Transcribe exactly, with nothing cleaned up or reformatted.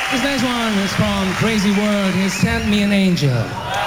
This next one is from Crazy World. He sent me an angel.